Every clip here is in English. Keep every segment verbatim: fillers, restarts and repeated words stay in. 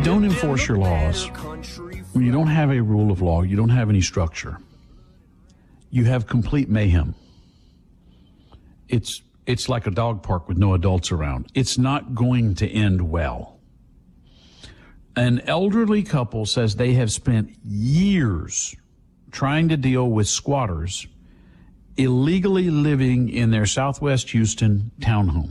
don't enforce your laws, when you don't have a rule of law, you don't have any structure, you have complete mayhem. It's it's like a dog park with no adults around. It's not going to end well. An elderly couple says they have spent years trying to deal with squatters illegally living in their Southwest Houston townhome.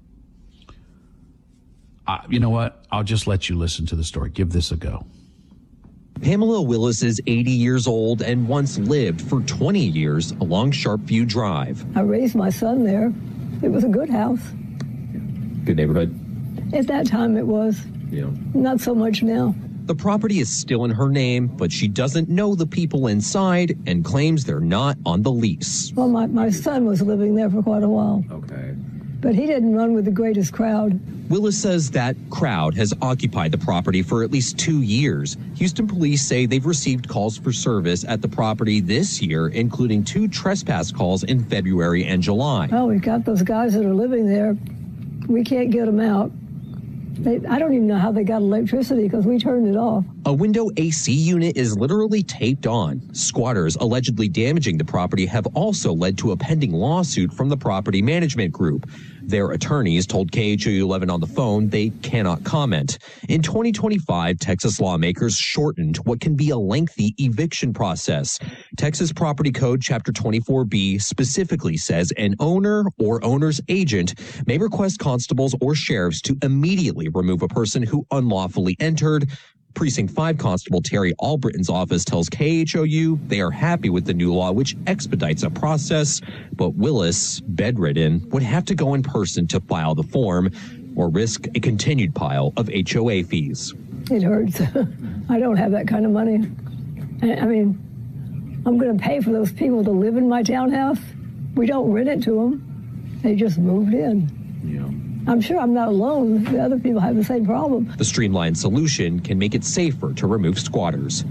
Uh, you know what? I'll just let you listen to the story. Give this a go. Pamela Willis is eighty years old and once lived for twenty years along Sharpview Drive. I raised my son there. It was a good house. Good neighborhood? At that time it was. Yeah. Not so much now. The property is still in her name, but she doesn't know the people inside and claims they're not on the lease. Well, my, my son was living there for quite a while. Okay. But he didn't run with the greatest crowd. Willis says that crowd has occupied the property for at least two years. Houston police say they've received calls for service at the property this year, including two trespass calls in February and July. Well, we've got those guys that are living there. We can't get them out. They, I don't even know how they got electricity because we turned it off. A window A C unit is literally taped on. Squatters allegedly damaging the property have also led to a pending lawsuit from the property management group. Their attorneys told K H O U eleven on the phone they cannot comment. In twenty twenty-five, Texas lawmakers shortened what can be a lengthy eviction process. Texas Property Code Chapter twenty-four B specifically says an owner or owner's agent may request constables or sheriffs to immediately remove a person who unlawfully entered. Precinct five Constable Terry Albritton's office tells K H O U they are happy with the new law, which expedites a process. But Willis, bedridden, would have to go in person to file the form or risk a continued pile of H O A fees. It hurts. I don't have that kind of money. I mean, I'm going to pay for those people to live in my townhouse. We don't rent it to them. They just moved in. Yeah. I'm sure I'm not alone. The other people have the same problem. The streamlined solution can make it safer to remove squatters.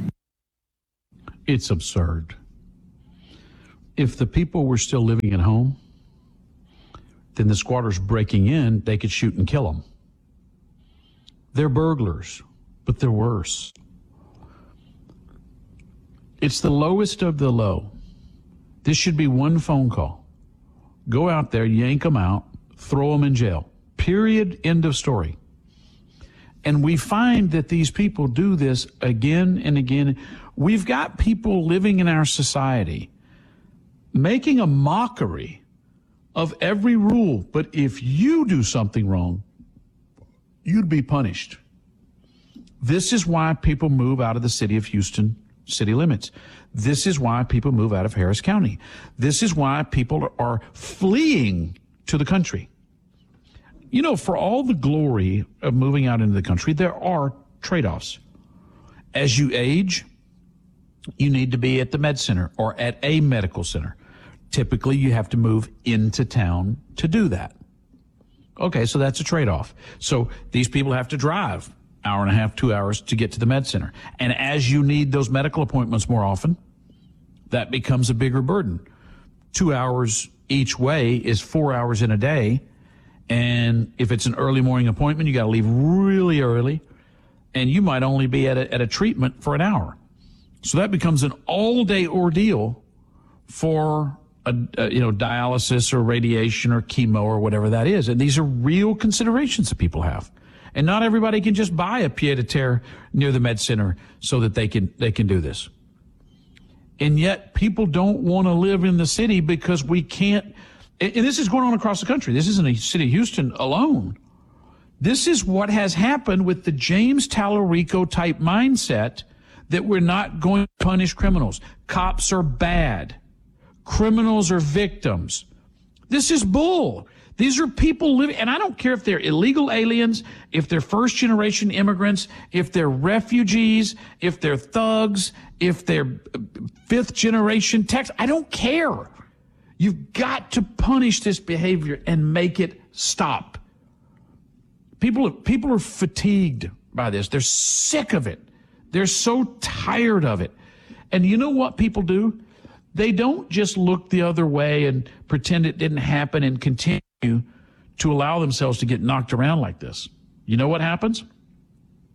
It's absurd. If the people were still living at home, then the squatters breaking in, they could shoot and kill them. They're burglars, but they're worse. It's the lowest of the low. This should be one phone call. Go out there, yank them out, throw them in jail. Period. End of story. And we find that these people do this again and again. We've got people living in our society making a mockery of every rule. But if you do something wrong, you'd be punished. This is why people move out of the city of Houston city limits. This is why people move out of Harris County. This is why people are fleeing to the country. You know, for all the glory of moving out into the country, there are trade-offs. As you age, you need to be at the med center or at a medical center. Typically, you have to move into town to do that. Okay, so that's a trade-off. So these people have to drive hour and a half, two hours to get to the med center. And as you need those medical appointments more often, that becomes a bigger burden. Two hours each way is four hours in a day. And if it's an early morning appointment, you got to leave really early, and you might only be at a, at a treatment for an hour. So that becomes an all-day ordeal for a, a you know dialysis or radiation or chemo or whatever that is. And these are real considerations that people have. And not everybody can just buy a pied-à-terre near the med center so that they can they can do this. And yet people don't want to live in the city because we can't. And this is going on across the country. This isn't a city of Houston alone. This is what has happened with the James Tallarico type mindset that we're not going to punish criminals. Cops are bad. Criminals are victims. This is bull. These are people living, and I don't care if they're illegal aliens, if they're first generation immigrants, if they're refugees, if they're thugs, if they're fifth generation Tex. I don't care. You've got to punish this behavior and make it stop. People, people are fatigued by this. They're sick of it. They're so tired of it. And you know what people do? They don't just look the other way and pretend it didn't happen and continue to allow themselves to get knocked around like this. You know what happens?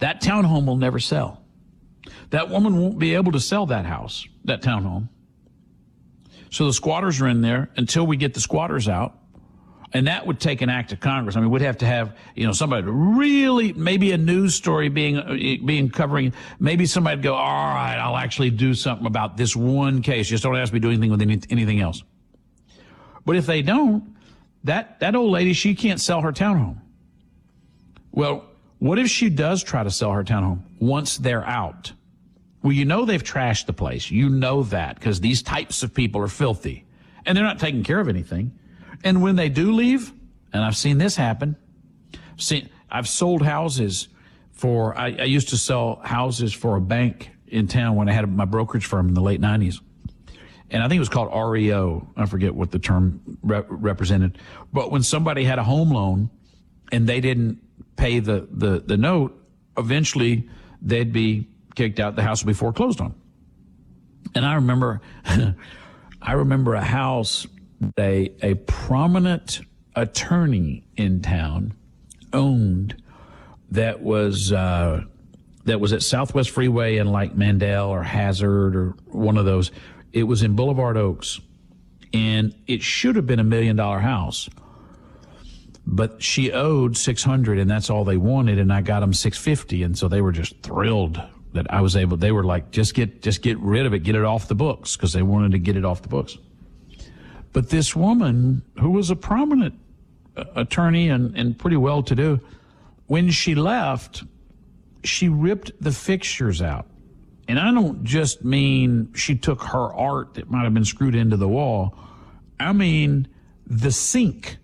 That townhome will never sell. That woman won't be able to sell that house, that townhome. So the squatters are in there until we get the squatters out. And that would take an act of Congress. I mean, we'd have to have, you know, somebody really, maybe a news story being, being covering, maybe somebody'd go, all right, I'll actually do something about this one case. Just don't ask me to do anything with any, anything else. But if they don't, that, that old lady, she can't sell her townhome. Well, what if she does try to sell her townhome once they're out? Well, you know they've trashed the place. You know that because these types of people are filthy and they're not taking care of anything. And when they do leave, and I've seen this happen, seen, I've sold houses for, I, I used to sell houses for a bank in town when I had my brokerage firm in the late nineties. And I think it was called R E O. I forget what the term re- represented. But when somebody had a home loan and they didn't pay the, the, the note, eventually they'd be kicked out. The house would be foreclosed on. And I remember, I remember a house A, a prominent attorney in town owned that was uh, that was at Southwest Freeway in like Mandel or Hazard or one of those. It was in Boulevard Oaks, and it should have been a million dollar house, but she owed six hundred, and that's all they wanted, and I got them six fifty, and so they were just thrilled that I was able. They were like, just get just get rid of it, get it off the books, because they wanted to get it off the books. But this woman, who was a prominent uh, attorney and, and pretty well-to-do, when she left, she ripped the fixtures out. And I don't just mean she took her art that might have been screwed into the wall. I mean the sink.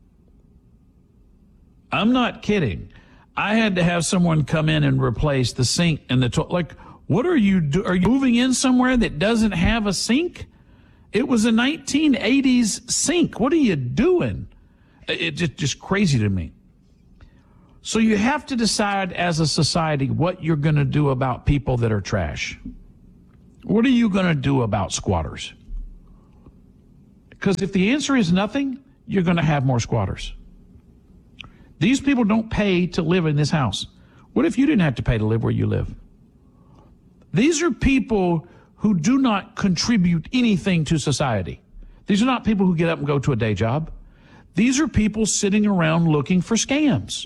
I'm not kidding. I had to have someone come in and replace the sink and the toilet. Like, what are you do? Are you moving in somewhere that doesn't have a sink? It was a nineteen eighties sink. What are you doing? It's just, just crazy to me. So you have to decide as a society what you're going to do about people that are trash. What are you going to do about squatters? Because if the answer is nothing, you're going to have more squatters. These people don't pay to live in this house. What if you didn't have to pay to live where you live? These are people who do not contribute anything to society. These are not people who get up and go to a day job. These are people sitting around looking for scams.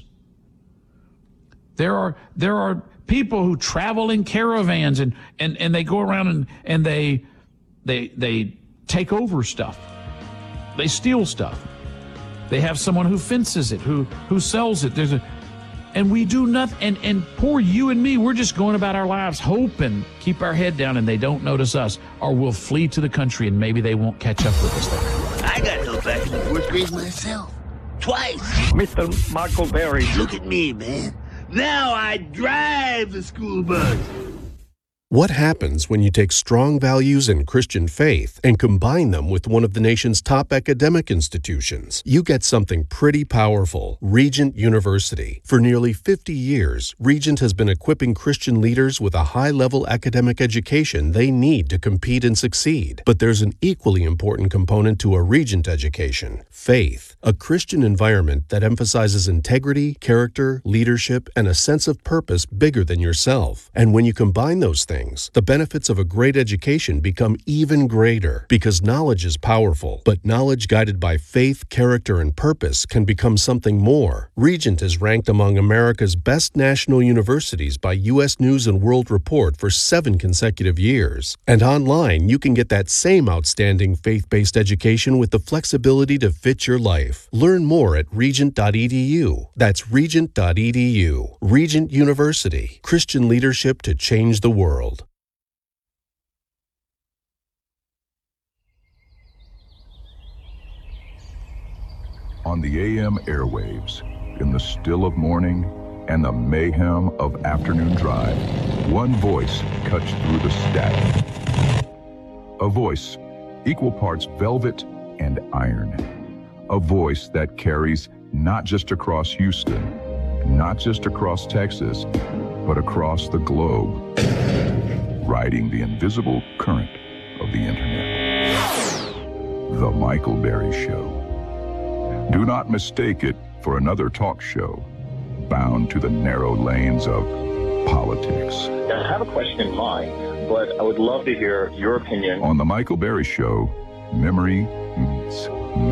There are there are people who travel in caravans and, and, and they go around and, and they they they take over stuff. They steal stuff. They have someone who fences it, who who sells it. There's a And we do nothing, and, and poor you and me, we're just going about our lives hoping, keep our head down, and they don't notice us, or we'll flee to the country, and maybe they won't catch up with us there. I got no bachelor's fourth grade myself. Twice. Mister Michael Berry. Look at me, man. Now I drive the school bus. What happens when you take strong values and Christian faith and combine them with one of the nation's top academic institutions? You get something pretty powerful. Regent University. For nearly fifty years, Regent has been equipping Christian leaders with a high-level academic education they need to compete and succeed. But there's an equally important component to a Regent education: faith. A Christian environment that emphasizes integrity, character, leadership, and a sense of purpose bigger than yourself. And when you combine those things, the benefits of a great education become even greater, because knowledge is powerful, but knowledge guided by faith, character, and purpose can become something more. Regent is ranked among America's best national universities by U S News and World Report for seven consecutive years. And online, you can get that same outstanding faith-based education with the flexibility to fit your life. Learn more at regent dot e d u. That's regent dot e d u. Regent University. Christian leadership to change the world. On the A M airwaves, in the still of morning and the mayhem of afternoon drive, one voice cuts through the static. A voice equal parts velvet and iron. A voice that carries not just across Houston, not just across Texas, but across the globe, riding the invisible current of the internet. The Michael Berry Show. Do not mistake it for another talk show bound to the narrow lanes of politics. I have a question in mind, but I would love to hear your opinion. On The Michael Berry Show, memory meets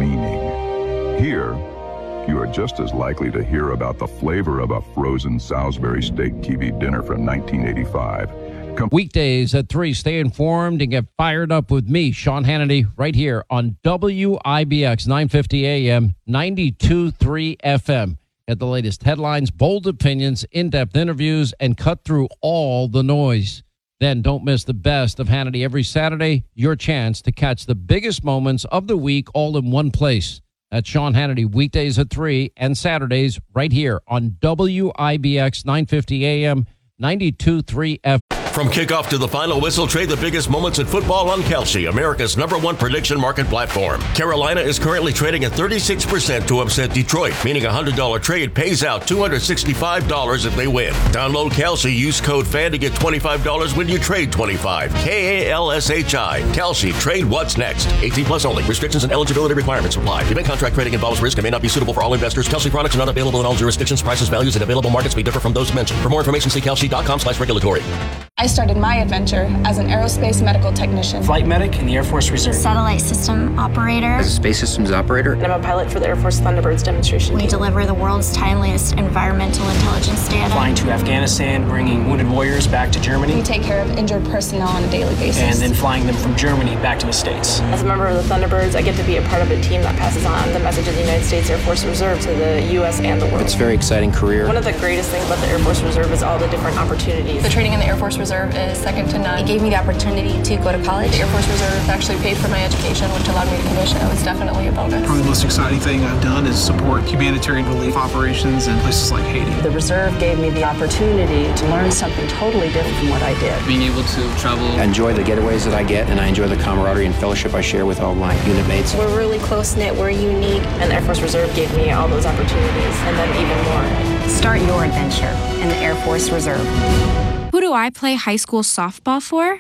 meaning. Here, you are just as likely to hear about the flavor of a frozen Salisbury steak T V dinner from nineteen eighty-five. Come- Weekdays at three, stay informed and get fired up with me, Sean Hannity, right here on W I B X nine fifty A M, ninety-two point three F M. Get the latest headlines, bold opinions, in-depth interviews, and cut through all the noise. Then don't miss the best of Hannity every Saturday, your chance to catch the biggest moments of the week all in one place. That's Sean Hannity, weekdays at three and Saturdays right here on W I B X nine fifty A M, ninety-two point three F M. From kickoff to the final whistle, trade the biggest moments in football on Kalshi, America's number one prediction market platform. Carolina is currently trading at thirty-six percent to upset Detroit, meaning a one hundred dollars trade pays out two hundred sixty-five dollars if they win. Download Kalshi, use code FAN to get twenty-five dollars when you trade twenty-five dollars. K A L S H I. Kalshi, trade what's next. eighteen plus only. Restrictions and eligibility requirements apply. Event contract trading involves risk and may not be suitable for all investors. Kalshi products are not available in all jurisdictions. Prices, values, and available markets may differ from those mentioned. For more information, see kalshi.com slash regulatory. I started my adventure as an aerospace medical technician. Flight medic in the Air Force Reserve. Satellite system operator. As a space systems operator. And I'm a pilot for the Air Force Thunderbirds demonstration. We deliver the world's timeliest environmental intelligence data. Flying to Afghanistan, bringing wounded warriors back to Germany. We take care of injured personnel on a daily basis. And then flying them from Germany back to the States. As a member of the Thunderbirds, I get to be a part of a team that passes on the message of the United States Air Force Reserve to the U S and the world. It's a very exciting career. One of the greatest things about the Air Force Reserve is all the different opportunities. The training in the Air Force Reserve is second to none. It gave me the opportunity to go to college. The Air Force Reserve actually paid for my education, which allowed me to commission. It was definitely a bonus. Probably the most exciting thing I've done is support humanitarian relief operations in places like Haiti. The Reserve gave me the opportunity to learn something totally different from what I did. Being able to travel. I enjoy the getaways that I get, and I enjoy the camaraderie and fellowship I share with all my unit mates. We're really close-knit, we're unique, and the Air Force Reserve gave me all those opportunities, and then even more. Start your adventure in the Air Force Reserve. Who do I play high school softball for?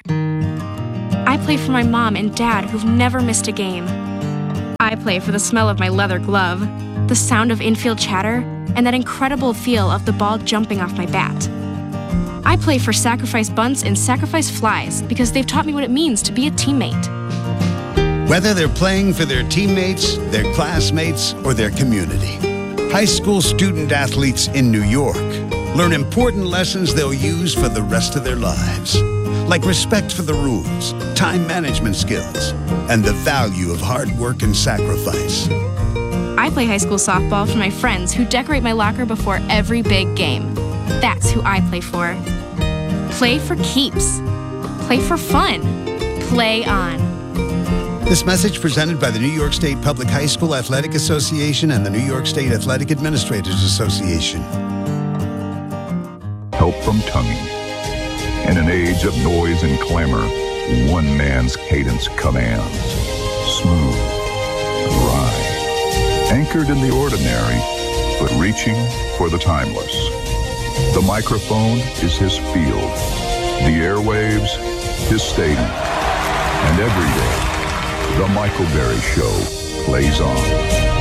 I play for my mom and dad who've never missed a game. I play for the smell of my leather glove, the sound of infield chatter, and that incredible feel of the ball jumping off my bat. I play for sacrifice bunts and sacrifice flies because they've taught me what it means to be a teammate. Whether they're playing for their teammates, their classmates, or their community, high school student athletes in New York learn important lessons they'll use for the rest of their lives, like respect for the rules, time management skills, and the value of hard work and sacrifice. I play high school softball for my friends who decorate my locker before every big game. That's who I play for. Play for keeps. Play for fun. Play on. This message presented by the New York State Public High School Athletic Association and the New York State Athletic Administrators Association. Help from tonguing. In an age of noise and clamor, one man's cadence commands. Smooth, dry, anchored in the ordinary, but reaching for the timeless. The microphone is his field, the airwaves, his stadium. And every day, The Michael Berry Show plays on.